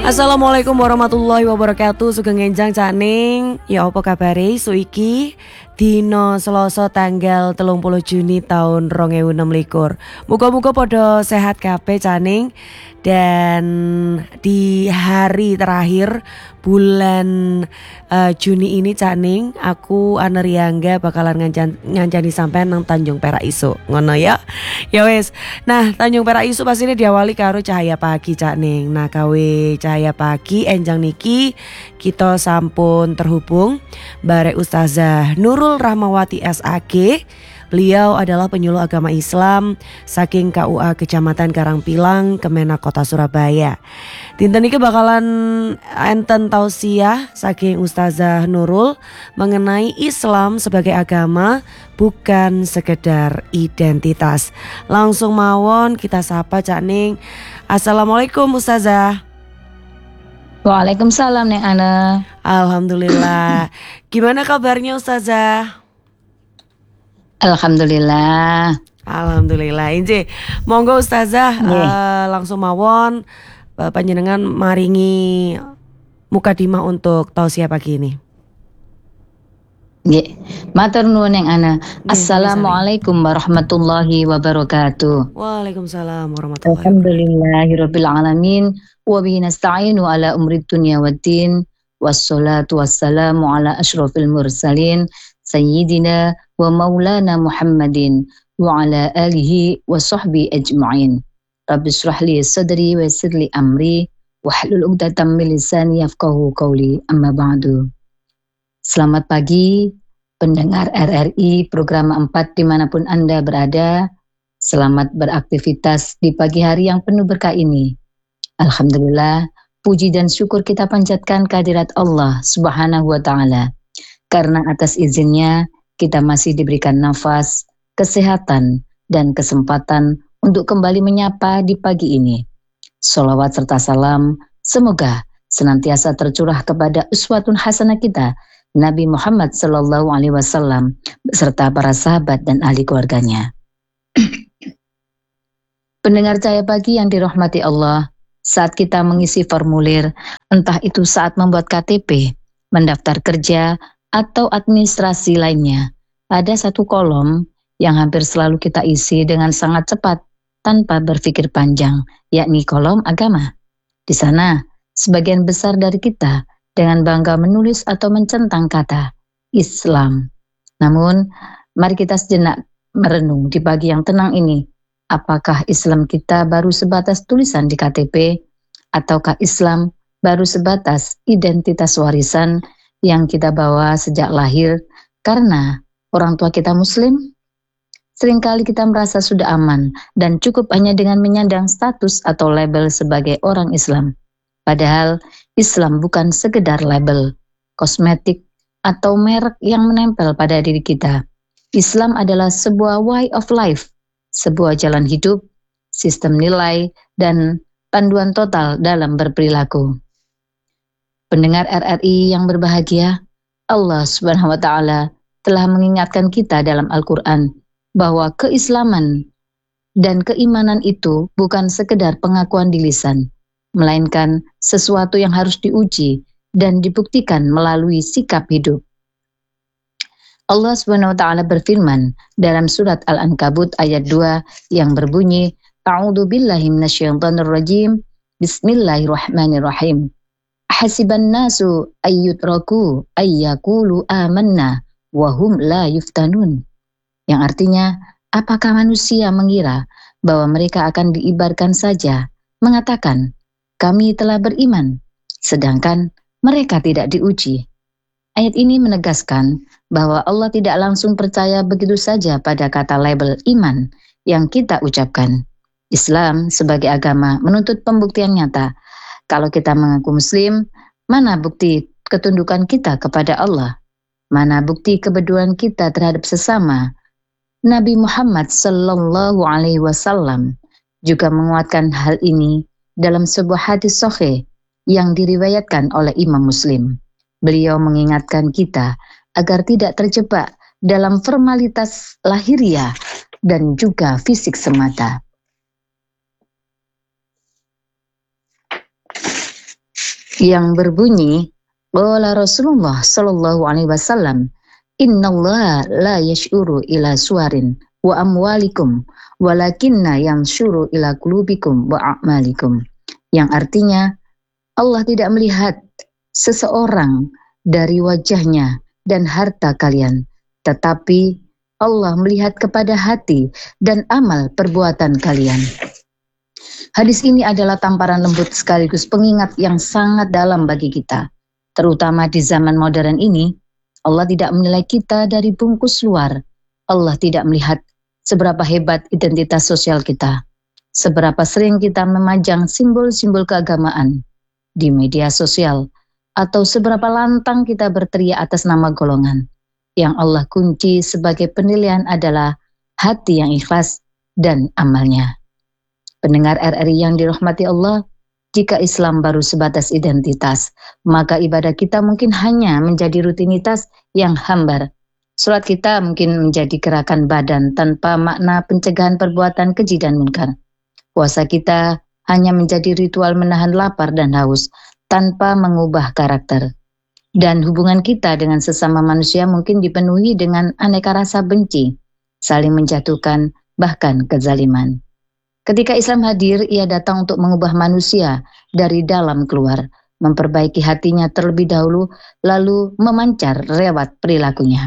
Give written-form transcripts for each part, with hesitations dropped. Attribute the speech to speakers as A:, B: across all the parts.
A: Assalamualaikum warahmatullahi wabarakatuh. Sugeng enjang Caning. Ya apa kabare suiki dino Selasa tanggal 30 Juni tahun 2026. Muga-muga podo sehat kabeh Caning. Dan di hari terakhir bulan Juni ini Caning, aku Anariangga bakalan ngancani sampean nang Tanjung Perak isu. Ngono ya. Ya wes. Nah, Tanjung Perak isu pastinya diawali karo cahaya pagi Caning. Nah, kawe cahaya pagi enjang niki kita sampun terhubung bare Ustazah Nurul Rahmawati SAG. Beliau adalah penyuluh agama Islam saking KUA Kecamatan Karangpilang, Kemenak Kota Surabaya. Dinten iki bakalan enten tausiah saking Ustazah Nurul mengenai Islam sebagai agama bukan sekedar identitas. Langsung mawon kita sapa Cak Ning. Assalamualaikum Ustazah.
B: Waalaikumsalam Neng Ana.
A: Alhamdulillah. Gimana kabarnya Ustazah?
B: Alhamdulillah.
A: Alhamdulillah. Inje, monggo Ustazah langsung mawon panjenengan maringi mukadimah untuk tausiah pagi ini.
B: Nggih. Matur nuwun Neng Ana. Assalamualaikum warahmatullahi wabarakatuh.
A: Waalaikumsalam warahmatullahi wabarakatuh.
B: Alhamdulillahirabbil alamin wa bihi nasta'inu ala umrid dunya waddin wassalatu wassalamu ala asyrofil mursalin sayyidina wa maulana Muhammadin wa ala alihi wa sahbi ajma'in. Rabbi shrah li sadri wa yassir li amri wahlul 'uqdatam min lisani yafqahu qawli. Amma ba'du. Selamat pagi pendengar RRI program 4 dimanapun Anda berada. Selamat beraktivitas di pagi hari yang penuh berkah ini. Alhamdulillah, puji dan syukur kita panjatkan kehadirat Allah Subhanahu wa ta'ala. Karena atas izinnya kita masih diberikan nafas, kesehatan, dan kesempatan untuk kembali menyapa di pagi ini. Sholawat serta salam semoga senantiasa tercurah kepada uswatun hasanah kita, Nabi Muhammad SAW, beserta para sahabat dan ahli keluarganya. Pendengar Cahaya Pagi yang dirahmati Allah, saat kita mengisi formulir, entah itu saat membuat KTP, mendaftar kerja, atau administrasi lainnya, ada satu kolom yang hampir selalu kita isi dengan sangat cepat tanpa berpikir panjang, yakni kolom agama. Di sana, sebagian besar dari kita dengan bangga menulis atau mencentang kata Islam. Namun, mari kita sejenak merenung di pagi yang tenang ini. Apakah Islam kita baru sebatas tulisan di KTP, ataukah Islam baru sebatas identitas warisan yang kita bawa sejak lahir karena orang tua kita Muslim? Seringkali kita merasa sudah aman dan cukup hanya dengan menyandang status atau label sebagai orang Islam. Padahal Islam bukan sekedar label, kosmetik, atau merek yang menempel pada diri kita. Islam adalah sebuah way of life, sebuah jalan hidup, sistem nilai, dan panduan total dalam berperilaku. Pendengar RRI yang berbahagia, Allah Subhanahu wa ta'ala telah mengingatkan kita dalam Al-Quran bahwa keislaman dan keimanan itu bukan sekedar pengakuan di lisan, melainkan sesuatu yang harus diuji dan dibuktikan melalui sikap hidup. Allah Subhanahu wa ta'ala berfirman dalam surat Al-Ankabut ayat 2 yang berbunyi, A'udzu billahi minasyaitonir rajim. Bismillahirrahmanirrahim. Hasiban nasu ayyutraku ayyakulu amanna wa hum la yuftanun. Yang artinya, apakah manusia mengira bahwa mereka akan diibarkan saja mengatakan, kami telah beriman, sedangkan mereka tidak diuji. Ayat ini menegaskan bahwa Allah tidak langsung percaya begitu saja pada kata label iman yang kita ucapkan. Islam sebagai agama menuntut pembuktian nyata. Kalau kita mengaku Muslim, mana bukti ketundukan kita kepada Allah? Mana bukti kebeduan kita terhadap sesama? Nabi Muhammad Sallallahu Alaihi Wasallam juga menguatkan hal ini dalam sebuah hadis sahih yang diriwayatkan oleh Imam Muslim. Beliau mengingatkan kita agar tidak terjebak dalam formalitas lahiriah dan juga fisik semata. yang berbunyi, qala Rasulullah sallallahu alaihi wasallam, innallaha la yash'uru ila suwarin wa amwalikum walakinna yanshuru ila qulubikum wa a'malikum. Yang artinya, Allah tidak melihat seseorang dari wajahnya dan harta kalian, tetapi Allah melihat kepada hati dan amal perbuatan kalian. Hadis ini adalah tamparan lembut sekaligus pengingat yang sangat dalam bagi kita. Terutama di zaman modern ini, Allah tidak menilai kita dari bungkus luar. Allah tidak melihat seberapa hebat identitas sosial kita, seberapa sering kita memajang simbol-simbol keagamaan di media sosial, atau seberapa lantang kita berteriak atas nama golongan. Yang Allah kunci sebagai penilaian adalah hati yang ikhlas dan amalnya. Pendengar RRI yang dirahmati Allah, jika Islam baru sebatas identitas, maka ibadah kita mungkin hanya menjadi rutinitas yang hambar. Salat kita mungkin menjadi gerakan badan tanpa makna pencegahan perbuatan keji dan munkar. Puasa kita hanya menjadi ritual menahan lapar dan haus tanpa mengubah karakter. Dan hubungan kita dengan sesama manusia mungkin dipenuhi dengan aneka rasa benci, saling menjatuhkan, bahkan kezaliman. Ketika Islam hadir, ia datang untuk mengubah manusia dari dalam keluar, memperbaiki hatinya terlebih dahulu, lalu memancar lewat perilakunya.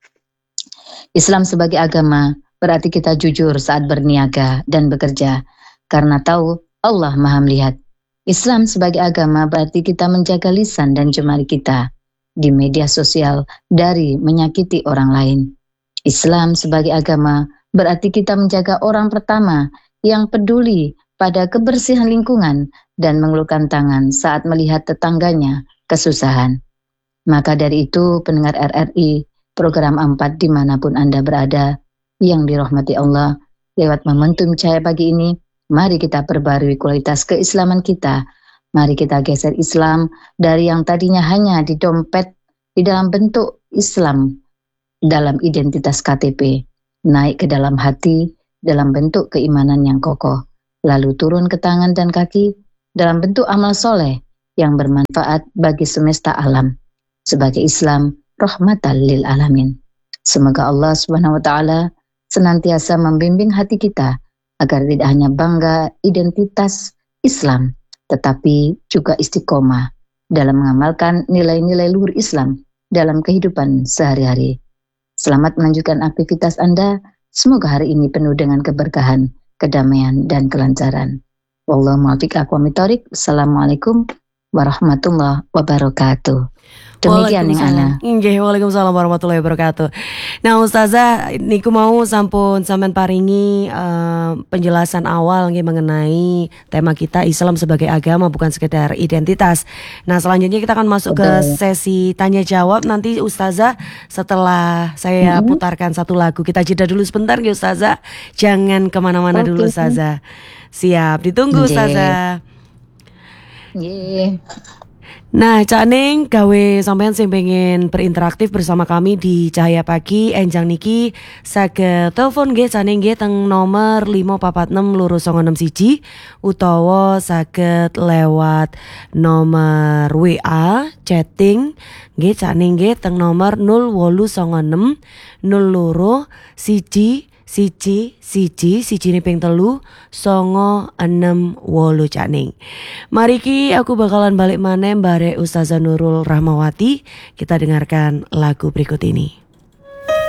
B: Islam sebagai agama berarti kita jujur saat berniaga dan bekerja, karena tahu Allah Maha melihat. Islam sebagai agama berarti kita menjaga lisan dan jemari kita di media sosial dari menyakiti orang lain. Islam sebagai agama berarti kita menjaga orang pertama yang peduli pada kebersihan lingkungan dan mengulurkan tangan saat melihat tetangganya kesusahan. Maka dari itu, pendengar RRI, program 4 dimanapun Anda berada, yang dirahmati Allah, lewat momentum cahaya pagi ini, mari kita perbarui kualitas keislaman kita. Mari kita geser Islam dari yang tadinya hanya di dompet, di dalam bentuk Islam, dalam identitas KTP, naik ke dalam hati, dalam bentuk keimanan yang kokoh, lalu turun ke tangan dan kaki, dalam bentuk amal soleh yang bermanfaat bagi semesta alam. Sebagai Islam, rahmatan lil alamin. Semoga Allah SWT senantiasa membimbing hati kita agar tidak hanya bangga identitas Islam, tetapi juga istiqomah dalam mengamalkan nilai-nilai luhur Islam dalam kehidupan sehari-hari. Selamat melanjutkan aktivitas Anda. Semoga hari ini penuh dengan keberkahan, kedamaian, dan kelancaran. Wallahu muwaffiq aqwamit thoriq. Assalamualaikum warahmatullahi wabarakatuh. Demikian yang ana.
A: Nggih, waalaikumsalam warahmatullahi wabarakatuh. Nah, Ustazah, niku mau sampun sampean paringi penjelasan awal nggih mengenai tema kita Islam sebagai agama bukan sekedar identitas. Nah, selanjutnya kita akan masuk ke sesi tanya jawab nanti Ustazah setelah saya putarkan satu lagu. Kita jeda dulu sebentar nggih Ustazah. Jangan kemana-mana dulu Ustazah. Siap, ditunggu Ustazah. Nah, Cak Ning gawe sampean sing pengen berinteraksif bersama kami di Cahaya Pagi enjang niki saged telepon nggih Cak Ning nggih teng nomor 546 utawa saged lewat nomor WA chatting nggih Cak Ning nggih teng nomor 0896 02 siji ping 3 968 Cak Ning. Mari ki aku bakalan balik maneh bare Ustazah Nurul Rahmawati. Kita dengarkan lagu berikut ini.